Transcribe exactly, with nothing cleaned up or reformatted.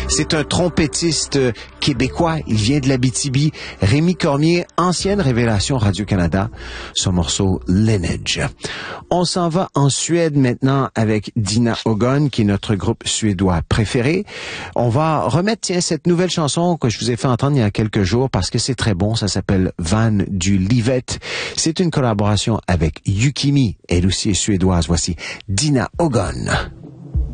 C'est un trompettiste québécois, il vient de l'Abitibi. Rémi Cormier, ancienne révélation Radio-Canada, son morceau Lineage. On s'en va en Suède maintenant avec Dina Ögon, qui est notre groupe suédois préféré. On va remettre, tiens, cette nouvelle chanson que je vous ai fait entendre il y a quelques jours parce que c'est très bon, ça s'appelle Van du Livet. C'est une collaboration avec Yukimi, elle aussi est suédoise. Voici Dina Ögon.